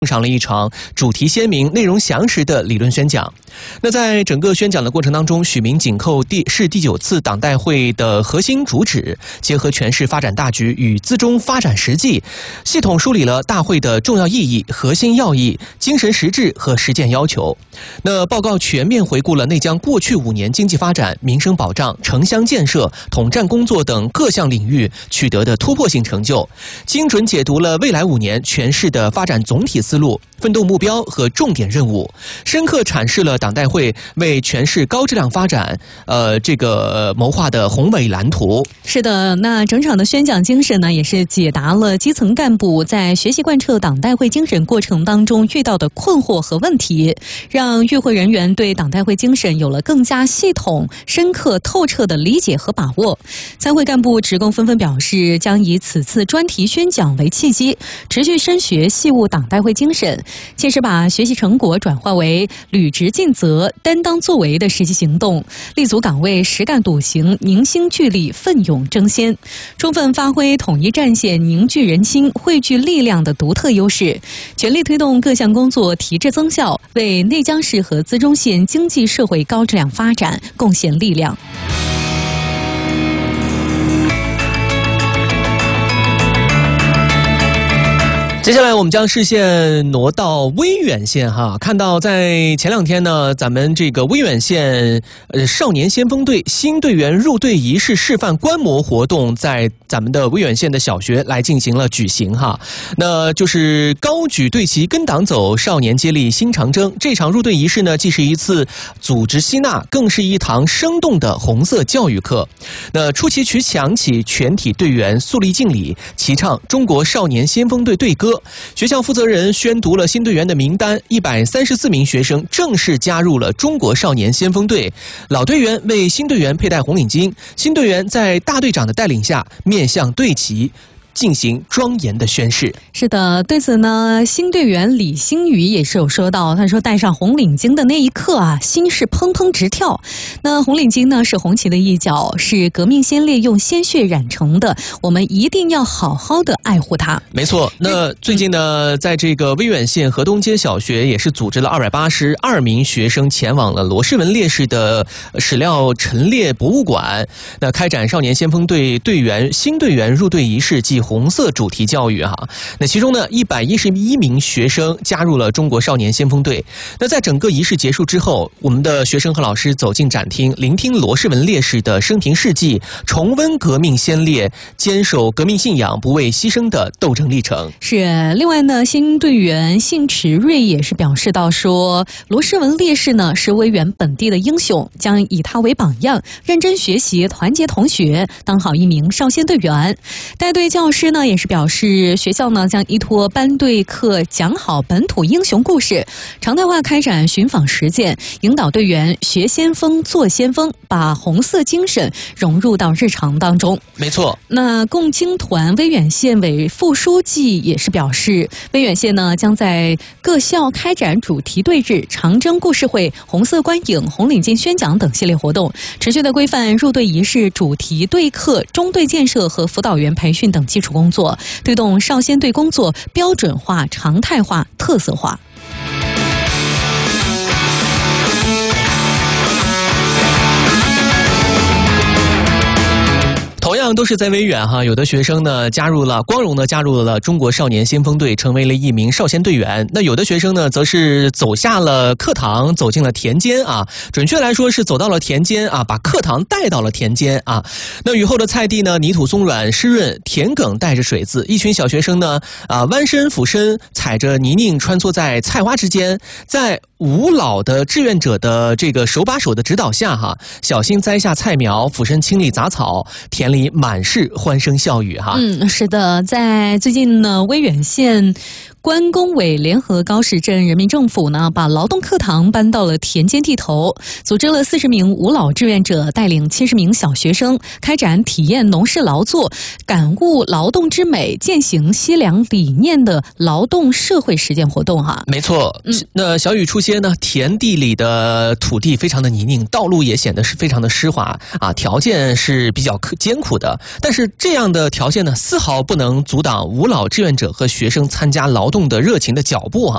上了一场主题鲜明、内容详实的理论宣讲。那在整个宣讲的过程当中，许明紧扣第9次党代会的核心主旨，结合全市发展大局与资中发展实际，系统梳理了大会的重要意义、核心要义、精神实质和实践要求。那报告全面回顾了内江过去5年经济发展、民生保障、城乡建设、统战工作等各项领域取得的突破性成就，精准解读了未来5年全市的发展总体思路、奋斗目标和重点任务，深刻阐释了党代会为全市高质量发展谋划的宏伟蓝图。 是的，那整场的宣讲精神呢，也是解答了基层干部在学习贯彻党代会精神过程当中遇到的困惑和问题，让与会人员对党代会精神有了更加系统、深刻、透彻的理解和把握。参会干部职工纷纷表示，将以此次专题宣讲为契机，持续深学细悟党代会精神，切实把学习成果转化为履职尽责、担当作为的实际行动，立足岗位实干笃行，凝心聚力，奋勇争先，充分发挥统一战线、凝聚人心、汇聚力量的独特优势，全力推动各项工作提质增效，为内江市和资中县经济社会高质量发展贡献力量。 接下来我们将视线挪到威远县哈，看到在前2天呢，咱们这个威远县少年先锋队新队员入队仪式示范观摩活动，在咱们的威远县的小学来进行了举行哈。那就是高举队旗跟党走，少年接力新长征。这场入队仪式呢，既是一次组织吸纳，更是一堂生动的红色教育课。那出旗曲响起，全体队员肃立敬礼，齐唱中国少年先锋队队歌。学校负责人宣读了新队员的名单，134名学生正式加入了中国少年先锋队。老队员为新队员佩戴红领巾，新队员在大队长的带领下面向队旗进行庄严的宣誓。 是的，对此呢，新队员李星宇也是有说到，他说戴上红领巾的那一刻啊，心是砰砰直跳。那红领巾呢，是红旗的一角，是革命先烈用鲜血染成的，我们一定要好好的爱护它。 没错，那最近呢，在这个威远县河东街小学也是组织了282名学生前往了罗世文烈士的史料陈列博物馆，那开展少年先锋队新队员入队仪式及红色主题教育哈。那其中呢，111名学生加入了中国少年先锋队。那在整个仪式结束之后，我们的学生和老师走进展厅，聆听罗世文烈士的生平事迹，重温革命先烈坚守革命信仰、不畏牺牲的斗争历程。 是，另外呢，新队员信池瑞也是表示到说，罗世文烈士呢是威远本地的英雄，将以他为榜样，认真学习，团结同学，当好一名少先队员。带队教师呢也是表示，学校呢将依托班队课讲好本土英雄故事，常态化开展寻访实践，引导队员学先锋做先锋，把红色精神融入到日常当中。 没错， 那共青团威远县委副书记也是表示，威远县呢将在各校开展主题队日、长征故事会、红色观影、红领巾宣讲等系列活动，持续的规范入队仪式、主题队课、中队建设和辅导员培训等基础工作，推动少先队工作标准化、常态化、特色化。 同样都是在威远哈，有的学生呢光荣的加入了中国少年先锋队，成为了一名少先队员。那有的学生呢，则是走下了课堂，走进了田间啊。准确来说是走到了田间啊，把课堂带到了田间啊。那雨后的菜地呢，泥土松软湿润，田埂带着水渍。一群小学生呢弯身俯身，踩着泥泞穿梭在菜花之间，在吴老的志愿者的这个手把手的指导下哈，小心栽下菜苗，俯身清理杂草，田里满是欢声笑语哈。 是的，在最近呢，威远县关工委联合高市镇人民政府呢，把劳动课堂搬到了田间地头，组织了40名吴老志愿者，带领70名小学生，开展体验农事劳作、感悟劳动之美、践行西凉理念的劳动社会实践活动哈。 没错，那小雨初歇呢，田地里的土地非常的泥泞，道路也显得是非常的湿滑啊，条件是比较艰苦的。但是这样的条件呢，丝毫不能阻挡吴老志愿者和学生参加劳动的热情的脚步